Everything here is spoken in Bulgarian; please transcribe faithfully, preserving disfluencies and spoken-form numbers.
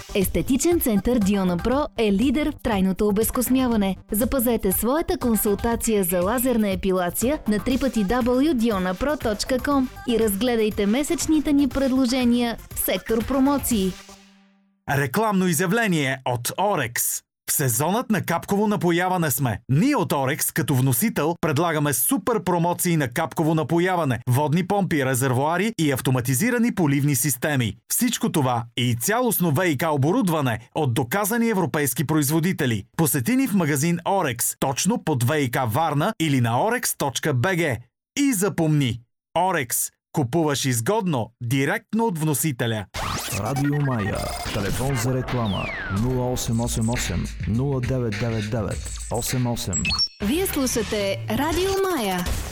Естетичен център Диона Про е лидер в трайното обезкосмяване. Запазете своята консултация за лазерна епилация на дабъл ю дабъл ю дабъл ю точка диона про точка ком и разгледайте месечните ни предложения в сектор промоции. Рекламно изявление от Орекс. В сезонът на капково напояване сме. Ние от Орекс като вносител предлагаме супер промоции на капково напояване, водни помпи, резервоари и автоматизирани поливни системи. Всичко това и цялостно ВиК оборудване от доказани европейски производители. Посети ни в магазин Орекс, точно под ВиК Варна или на орекс точка би джи. И запомни, Орекс. Купуваш изгодно, директно от вносителя. Радио Мая. Телефон за реклама нула осем осем осем нула девет девет девет осем осем. Вие слушате Радио Мая.